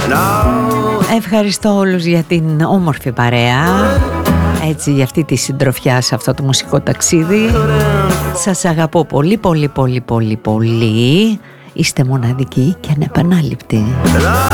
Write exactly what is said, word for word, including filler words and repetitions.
Ευχαριστώ όλους για την όμορφη παρέα, έτσι, για αυτή τη συντροφιά σε αυτό το μουσικό ταξίδι. Σας αγαπώ πολύ πολύ πολύ πολύ πολύ. Είστε μοναδικοί και ανεπανάληπτοι.